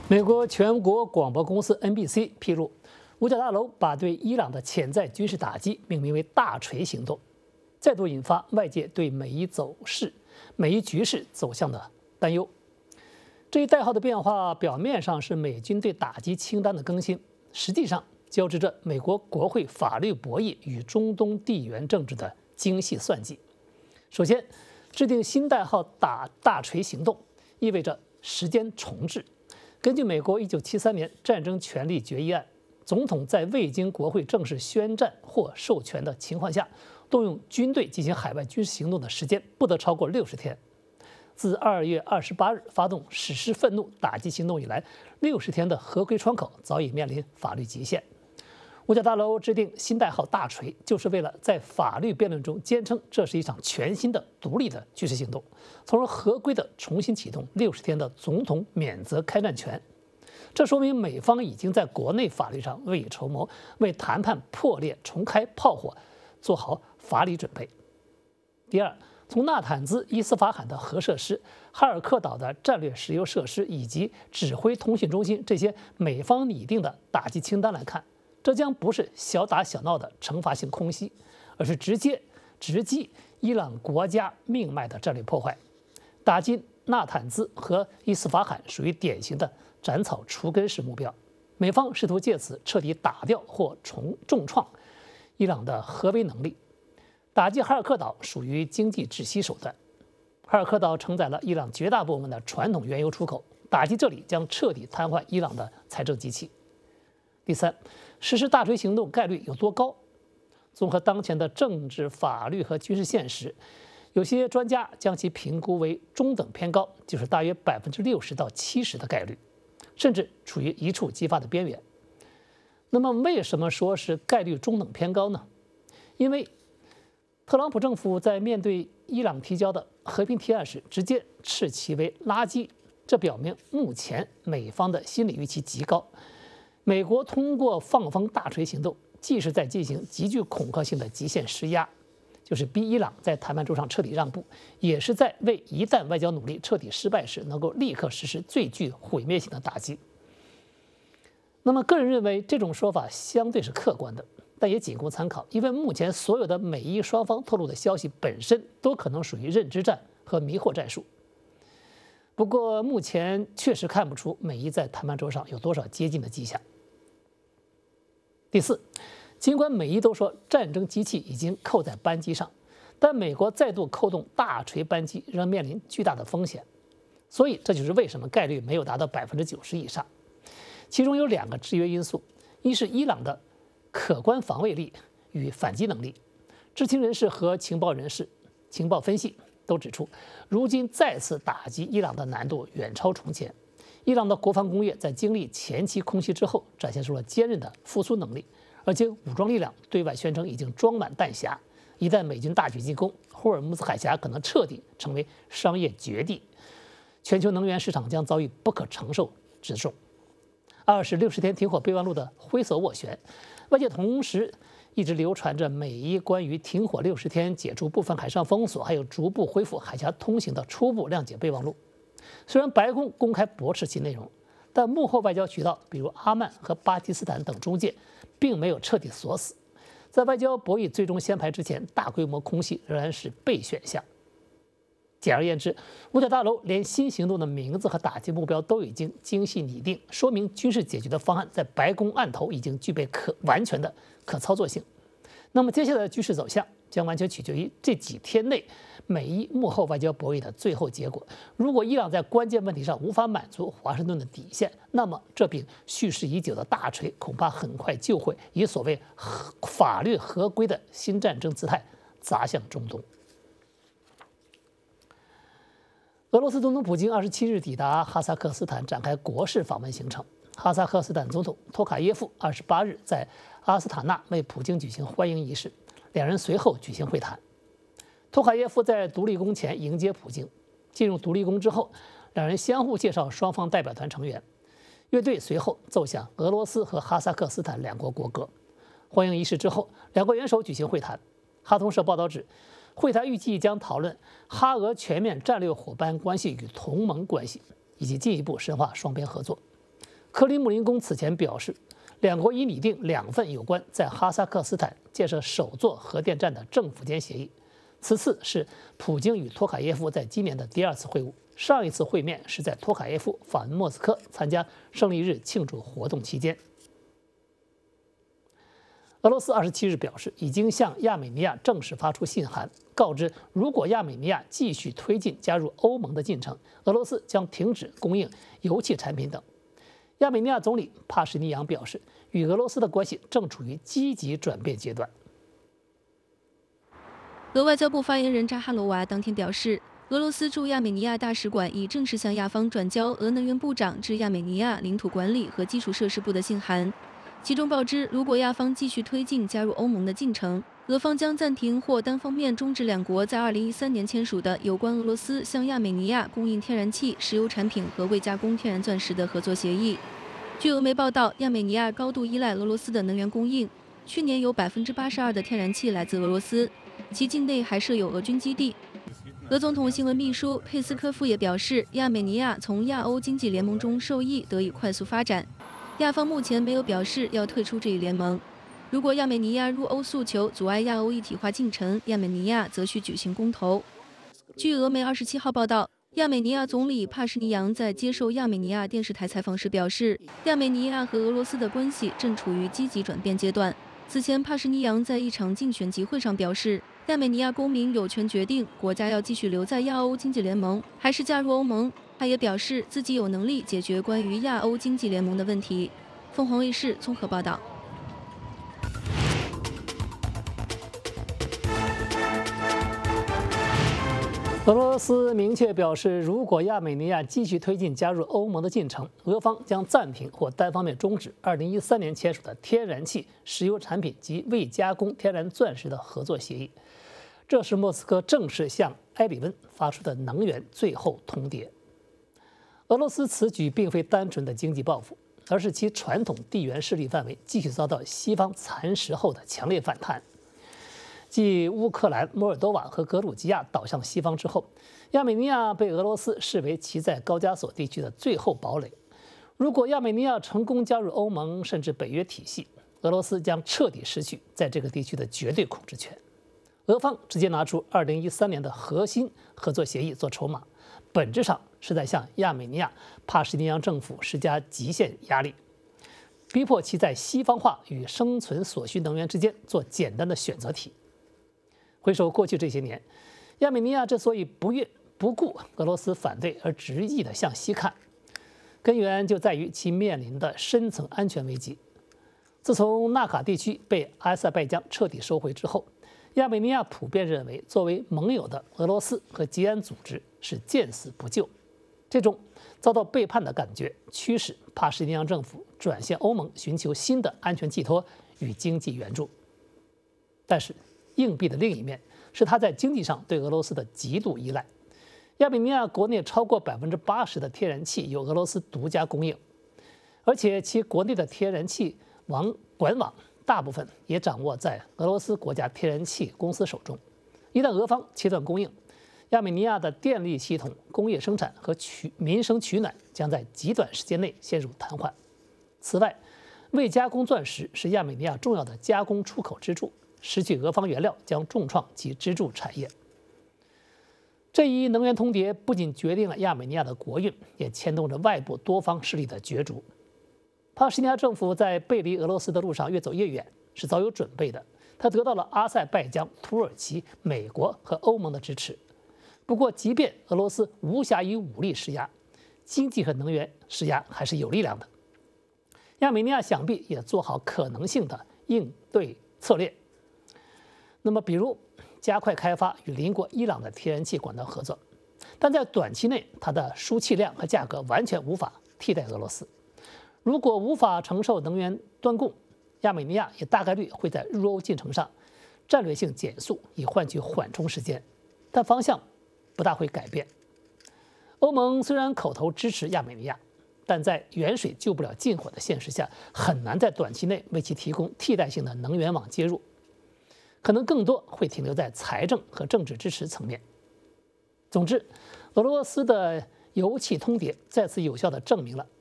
美国全国广播公司 NBC 披露，五角大楼把对伊朗的潜在军事打击命名为“大锤行动”，再度引发外界对美伊局势走向的担忧。这一代号的变化，表面上是美军对打击清单的更新，实际上交织着美国国会法律博弈与中东地缘政治的精细算计。首先，制定新代号“大锤行动”意味着时间重置。根据美国1973年战争权利决议案，总统在未经国会正式宣战或授权的情况下，动用军队进行海外军事行动的时间不得超过60天。自2月28日发动史诗愤怒打击行动以来，60天的合规窗口早已面临法律极限。五角大楼制定新代号“大锤”，就是为了在法律辩论中坚称这是一场全新的独立的军事行动，从而合规地重新启动60天的总统免责开战权。这说明美方已经在国内法律上未雨绸缪，为谈判破裂重开炮火做好法理准备。第二，从纳坦兹、伊斯法罕的核设施、哈尔克岛的战略石油设施以及指挥通讯中心这些美方拟定的打击清单来看，这将不是小打小闹的惩罚性空袭，而是直击伊朗国家命脉的战略破坏。打击纳坦兹和伊斯法罕属于典型的斩草除根式目标，美方试图借此彻底打掉或重创伊朗的核威能力。打击哈尔克岛属于经济窒息手段，哈尔克岛承载了伊朗绝大部分的传统原油出口，打击这里将彻底瘫痪伊朗的财政机器。第三，实施大锤行动概率有多高？综合当前的政治、法律和军事现实，有些专家将其评估为中等偏高，就是大约60%到70%的概率，甚至处于一触即发的边缘。那么，为什么说是概率中等偏高呢？因为特朗普政府在面对伊朗提交的和平提案时，直接斥其为垃圾，这表明目前美方的心理预期极高。美国通过放风大锤行动，既是在进行极具恐吓性的极限施压，就是逼伊朗在谈判桌上彻底让步，也是在为一旦外交努力彻底失败时，能够立刻实施最具毁灭性的打击。那么，个人认为这种说法相对是客观的，但也仅供参考，因为目前所有的美伊双方透露的消息本身都可能属于认知战和迷惑战术。不过，目前确实看不出美伊在谈判桌上有多少接近的迹象。第四，尽管美伊都说战争机器已经扣在扳机上，但美国再度扣动大锤扳机仍面临巨大的风险，所以这就是为什么概率没有达到90%以上。其中有2个制约因素，一是伊朗的可观防卫力与反击能力。知情人士和情报人士、情报分析都指出，如今再次打击伊朗的难度远超从前。伊朗的国防工业在经历前期空袭之后，展现出了坚韧的复苏能力，而且武装力量对外宣称已经装满弹匣。一旦美军大举进攻，霍尔木兹海峡可能彻底成为商业绝地，全球能源市场将遭遇不可承受之重。二是60天停火备忘录的灰色斡旋，外界同时一直流传着美伊关于停火60天、解除部分海上封锁，还有逐步恢复海峡通行的初步谅解备忘录。虽然白宫公开驳斥其内容，但幕后外交渠道，比如阿曼和巴基斯坦等中介，并没有彻底锁死。在外交博弈最终掀牌之前，大规模空袭仍然是备选项。简而言之，五角大楼连新行动的名字和打击目标都已经精细拟定，说明军事解决的方案在白宫案头已经具备完全的可操作性。那么接下来的局势走向将完全取决于这几天内美伊幕后外交博弈的最后结果。如果伊朗在关键问题上无法满足华盛顿的底线，那么这柄蓄势已久的大锤恐怕很快就会以所谓法律合规的新战争姿态砸向中东。俄罗斯总统普京27日抵达哈萨克斯坦，展开国事访问行程。哈萨克斯坦总统托卡耶夫28日在阿斯塔纳为普京举行欢迎仪式，两人随后举行会谈。托卡耶夫在独立宫前迎接普京，进入独立宫之后，两人相互介绍双方代表团成员。乐队随后奏响俄罗斯和哈萨克斯坦两国国歌。欢迎仪式之后，两国元首举行会谈。哈通社报道指，会谈预计将讨论哈俄全面战略伙伴关系与同盟关系，以及进一步深化双边合作。 克里姆林宫此前表示，两国已拟定2份有关在哈萨克斯坦建设首座核电站的政府间协议。此次是普京与托卡耶夫在今年的第2次会晤，上一次会面是在托卡耶夫访问莫斯科参加胜利日庆祝活动期间。俄罗斯27日表示，已经向亚美尼亚正式发出信函，告知如果亚美尼亚继续推进加入欧盟的进程，俄罗斯将停止供应油气产品等。亚美尼亚总理帕什尼扬表示，与俄罗斯的关系正处于积极转变阶段。 俄外交部发言人扎哈罗娃当天表示，俄罗斯驻亚美尼亚大使馆已正式向亚方转交俄能源部长致亚美尼亚领土管理和基础设施部的信函，其中报知，如果亚方继续推进加入欧盟的进程，俄方将暂停或单方面终止两国在2013年签署的有关俄罗斯向亚美尼亚供应天然气、石油产品和未加工天然钻石的合作协议。据俄媒报道，亚美尼亚高度依赖俄罗斯的能源供应，去年有82%的天然气来自俄罗斯，其境内还设有俄军基地。俄总统新闻秘书佩斯科夫也表示，亚美尼亚从亚欧经济联盟中受益得以快速发展。亚方目前没有表示要退出这一联盟。如果亚美尼亚入欧诉求阻碍亚欧一体化进程，亚美尼亚则需举行公投。据俄媒27号报道，亚美尼亚总理帕什尼扬在接受亚美尼亚电视台采访时表示，亚美尼亚和俄罗斯的关系正处于积极转变阶段。此前，帕什尼扬在一场竞选集会上表示，亚美尼亚公民有权决定国家要继续留在亚欧经济联盟，还是加入欧盟。他也表示自己有能力解决关于亚欧经济联盟的问题。凤凰卫视综合报道。 俄罗斯明确表示，如果亚美尼亚继续推进加入欧盟的进程，俄方将暂停或单方面终止2013年签署的天然气、石油产品及未加工天然钻石的合作协议。这是莫斯科正式向埃里温发出的能源最后通牒。俄罗斯此举并非单纯的经济报复，而是其传统地缘势力范围继续遭到西方蚕食后的强烈反弹。继乌克兰、摩尔多瓦和格鲁吉亚倒向西方之后，亚美尼亚被俄罗斯视为其在高加索地区的最后堡垒。如果亚美尼亚成功加入欧盟甚至北约体系，俄罗斯将彻底失去在这个地区的绝对控制权。俄方直接拿出2013年的核心合作协议做筹码，本质上是在向亚美尼亚帕什尼扬政府施加极限压力，逼迫其在西方化与生存所需能源之间做简单的选择题。回首过去这些年，亚美尼亚之所以不顾俄罗斯反对而执意地向西看，根源就在于其面临的深层安全危机。自从纳卡地区被阿塞拜疆彻底收回之后，亚美尼亚普遍认为，作为盟友的俄罗斯和吉安组织是见死不救。这种遭到背叛的感觉，驱使帕什尼扬政府转向欧盟，寻求新的安全寄托与经济援助。但是，硬币的另一面是他在经济上对俄罗斯的极度依赖。亚美尼亚国内超过80%的天然气由俄罗斯独家供应，而且其国内的天然气管网大部分也掌握在俄罗斯国家天然气公司手中。一旦俄方切断供应，亚美尼亚的电力系统、工业生产和民生取暖将在极短时间内陷入瘫痪。此外，未加工钻石是亚美尼亚重要的加工出口支柱，失去俄方原料将重创其支柱产业。这一能源通牒不仅决定了亚美尼亚的国运，也牵动着外部多方势力的角逐。帕什尼亚政府在背离俄罗斯的路上越走越远，是早有准备的。他得到了阿塞拜疆、土耳其、美国和欧盟的支持。不过，即便俄罗斯无暇以武力施压，经济和能源施压还是有力量的。亚美尼亚想必也做好可能性的应对策略。那么，比如加快开发与邻国伊朗的天然气管道合作，但在短期内，它的输气量和价格完全无法替代俄罗斯。如果无法承受能源断供，亚美尼亚也大概率会在入欧进程上战略性减速，以换取缓冲时间，但方向不大会改变。欧盟虽然口头支持亚美尼亚，但在远水救不了近火的现实下，很难在短期内为其提供替代性的能源网接入，可能更多会停留在财政和政治支持层面。总之，俄罗斯的油气通牒再次有效地证明了